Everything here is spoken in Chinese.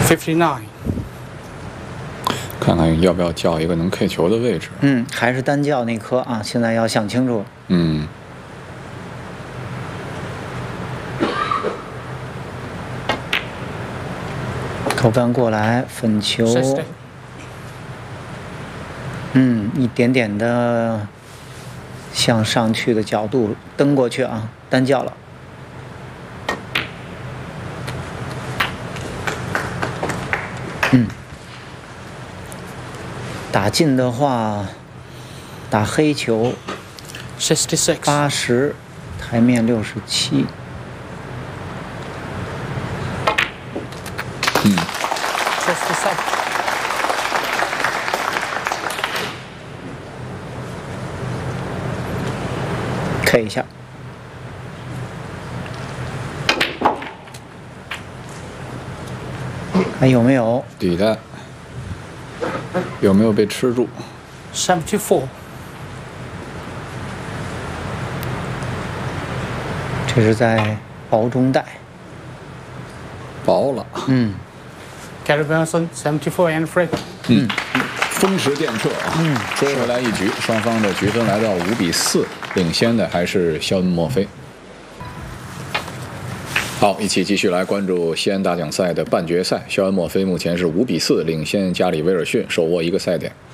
59。 看看要不要叫一个能 K 球的位置。 还是单叫那颗啊，现在要想清楚。扣杆过来，粉球。一点点的向上去的角度蹬过去啊，单叫了。打进的话，打黑球。80，台面67。K 一下。还有没有？ 底袋有没有被吃住 ？74。 这是在薄中带。 薄了。 Gary Benson 74 and free。 风驰电掣啊！追回来一局，双方的局分来到5比4，领先的还是肖恩·墨菲。好，一起继续来关注西安大奖赛的半决赛。肖恩·墨菲目前是5比4领先加里·威尔逊，手握一个赛点。